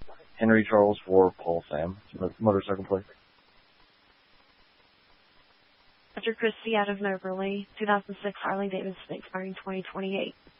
Henry Charles for Paul Sam, motorcycle plate. Roger Christie out of Moberly, 2006 Harley Davidson expiring 2028.